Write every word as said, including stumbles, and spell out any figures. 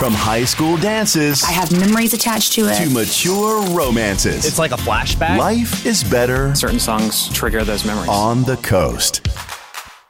From high school dances. I have memories attached to it. To mature romances. It's like a flashback. Life is better. Certain songs trigger those memories. On the coast.